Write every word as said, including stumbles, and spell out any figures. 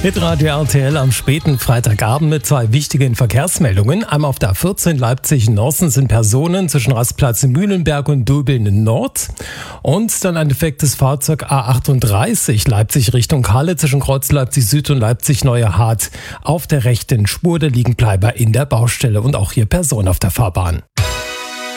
Hitradio R T L am späten Freitagabend mit zwei wichtigen Verkehrsmeldungen. Einmal auf der A vierzehn Leipzig-Norsten sind Personen zwischen Rastplatz in Mühlenberg und Döbeln in Nord. Und dann ein defektes Fahrzeug A achtunddreißig Leipzig Richtung Halle zwischen Kreuz Leipzig Süd und Leipzig Neue Hart. Auf der rechten Spur der Liegenbleiber in der Baustelle und auch hier Personen auf der Fahrbahn.